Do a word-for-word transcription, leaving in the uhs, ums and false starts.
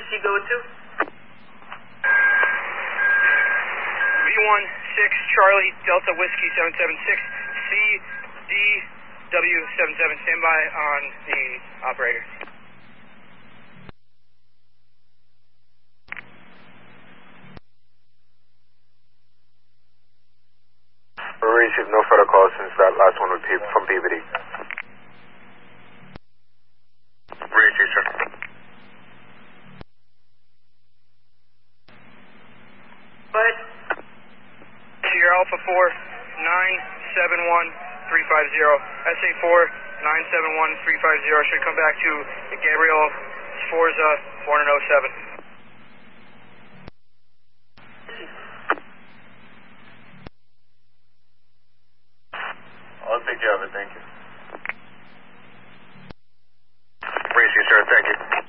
whiskey go to? V one six Charlie Delta Whiskey seven seven six C D W seven seven, stand by on the operator. We received no further calls since that last one with P from P B D. Received, sir. But Sierra Alpha four nine seven one three five zero. S A four nine seven one three five zero should come back to Gabriel Sforza, born in oh seven. I'll take care of it, thank you. Received, sir, thank you.